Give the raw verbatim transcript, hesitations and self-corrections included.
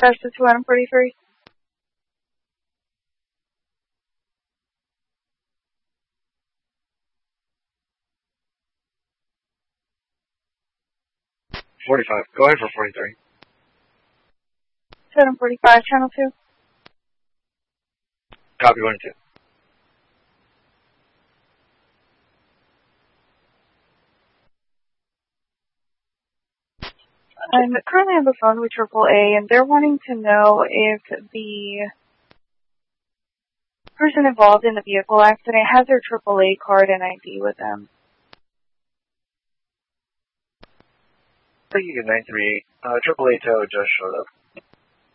dispatch to two Adam forty-three. forty-five. Go ahead for forty-three. two Adam forty-five, channel two. Copy one and two. I'm currently on the phone with triple A, and they're wanting to know if the person involved in the vehicle accident has their triple A card and I D with them. Thank you, nine three eight. Uh, triple A tow just showed up.